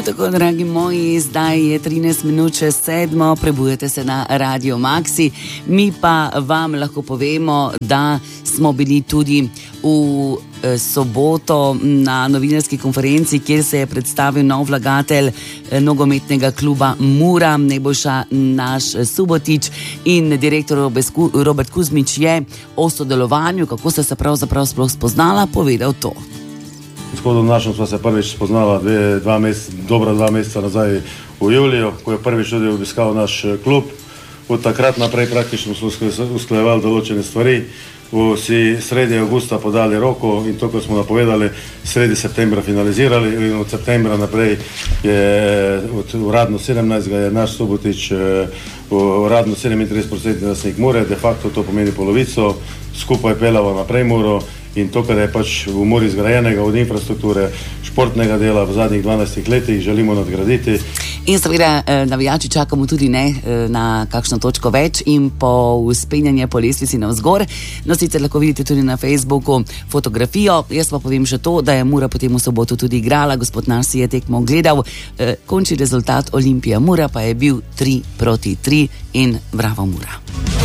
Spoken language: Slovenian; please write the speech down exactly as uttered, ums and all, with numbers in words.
Tako, dragi moji, zdaj je trinajst minut čez sedmo, prebujete se na Radio Maxi. Mi pa vam lahko povemo, da smo bili tudi v soboto na novinarski konferenci, kjer se je predstavil nov vlagatelj nogometnega kluba Mura, Nebojša Naš Subotič, in direktor Robert Kuzmič je o sodelovanju, kako se se pravzaprav sploh spoznala, povedal to. Gospodom Našom sva se prvič spoznala dve, dva mesec, dobra dva meseca nazaj v juliju, ko je prvič tudi obiskal naš klub. Od takrat naprej praktično smo usklajevali določene stvari. Vsi sredi avgusta podali roko in to, kot smo napovedali, sredi septembra finalizirali in od septembra naprej je od uradno sedemnajstega je naš Subotič uradno sedemintrideset procentni lastnik Mure, de facto to pomeni polovico, skupaj pelava naprej Muro in to, kar je pač v Muri zgrajenega od infrastrukture, športnega dela v zadnjih dvanajstih letih, želimo nadgraditi. In seveda navijači čakamo tudi ne na kakšno točko več in po vzpenjanje po lestvici navzgor. No, sicer lahko vidite tudi na Facebooku fotografijo. Jaz pa povem še to, da je Mura potem v soboto tudi igrala. Gospod Naš si je tekmo gledal. Končni rezultat Olimpija Mura pa je bil tri proti tri in bravo Mura.